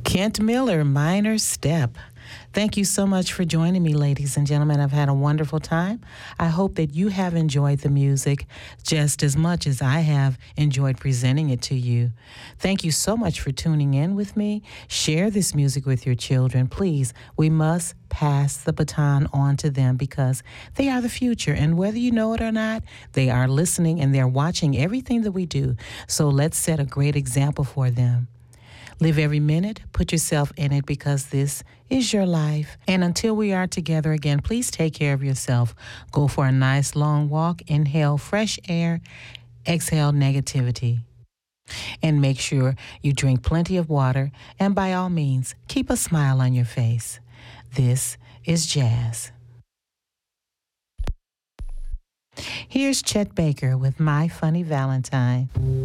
Kent Miller, Minor Step. Thank you so much for joining me, ladies and gentlemen. I've had a wonderful time. I hope that you have enjoyed the music just as much as I have enjoyed presenting it to you. Thank you so much for tuning in with me. Share this music with your children. Please, we must pass the baton on to them because they are the future. And whether you know it or not, they are listening and they're watching everything that we do. So let's set a great example for them. Live every minute, put yourself in it because this is your life. And until we are together again, please take care of yourself. Go for a nice long walk, inhale fresh air, exhale negativity. And make sure you drink plenty of water, and by all means, keep a smile on your face. This is Jazz. Here's Chet Baker with My Funny Valentine.